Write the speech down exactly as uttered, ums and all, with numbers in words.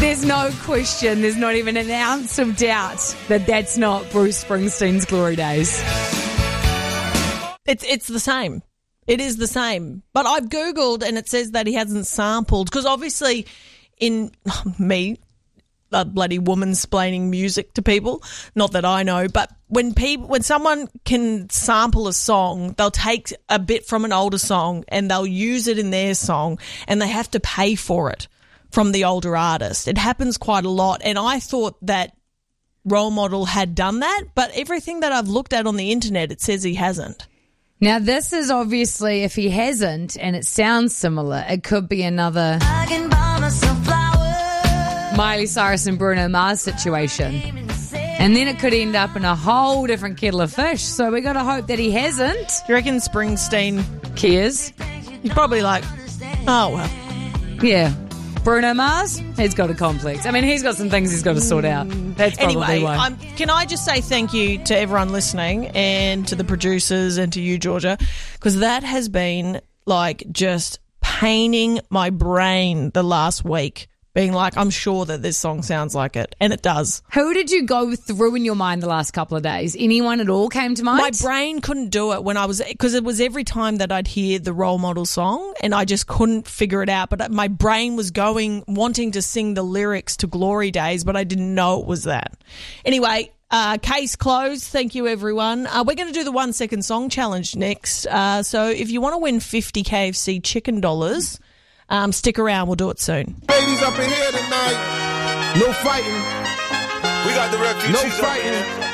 there's no question, there's not even an ounce of doubt that that's not Bruce Springsteen's Glory Days. It's it's the same. It is the same. But I've Googled and it says that he hasn't sampled because obviously in me, a bloody woman splaining music to people, not that I know, but when people, when someone can sample a song, they'll take a bit from an older song and they'll use it in their song and they have to pay for it from the older artist. It happens quite a lot. And I thought that Role Model had done that, but everything that I've looked at on the internet, it says he hasn't. Now, this is obviously, if he hasn't, and it sounds similar, it could be another Miley Cyrus and Bruno Mars situation. And then it could end up in a whole different kettle of fish. So we got to hope that he hasn't. You reckon Springsteen cares? He's probably like, oh, well. Yeah. Bruno Mars, he's got a complex. I mean, he's got some things he's got to sort out. That's probably anyway, why. Um, can I just say thank you to everyone listening and to the producers and to you, Georgia, because that has been like just paining my brain the last week. Being like, I'm sure that this song sounds like it, and it does. Who did you go through in your mind the last couple of days? Anyone at all came to mind? My brain couldn't do it when I was, because it was every time that I'd hear the Role Model song, and I just couldn't figure it out. But my brain was going, wanting to sing the lyrics to Glory Days, but I didn't know it was that. Anyway, uh, case closed. Thank you, everyone. Uh, we're going to do the one second song challenge next. Uh, so if you want to win fifty K F C chicken dollars, Um, stick around. We'll do it soon. Ladies up in here tonight. No fighting. We got the refugees. No fighting.